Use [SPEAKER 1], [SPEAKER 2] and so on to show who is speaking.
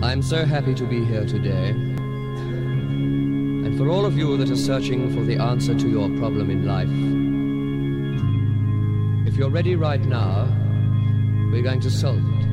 [SPEAKER 1] I'm so happy to be here today. And for all of you that are searching for the answer to your problem in life, if you're ready right now, we're going to solve it.